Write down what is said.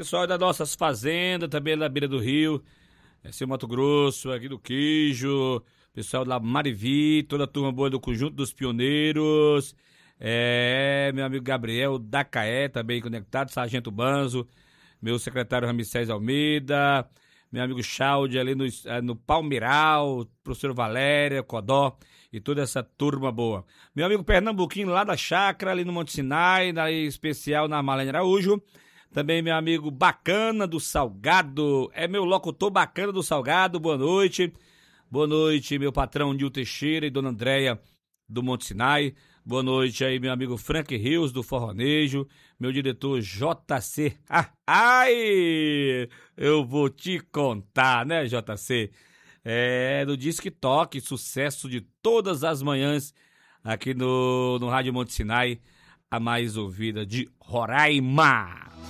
Pessoal das nossas fazendas, também na beira do rio, seu Mato Grosso, aqui do Quijo, pessoal da Marivi, toda a turma boa do Conjunto dos Pioneiros, meu amigo Gabriel da Caé, também conectado, Sargento Banzo, meu secretário Ramsés Almeida, meu amigo Chalde ali no Palmeiral, professor Valéria, Codó e toda essa turma boa. Meu amigo Pernambuquinho lá da Chácara, ali no Monte Sinai, em especial na Marlene Araújo. Também meu amigo Bacana do Salgado, meu locutor Bacana do Salgado, boa noite. Boa noite, meu patrão Nil Teixeira e dona Andréia do Monte Sinai. Boa noite aí, meu amigo Frank Rios do Forronejo, meu diretor JC. Eu vou te contar, né, JC? Do Disque Toque, sucesso de todas as manhãs aqui no Rádio Monte Sinai, a mais ouvida de Roraima.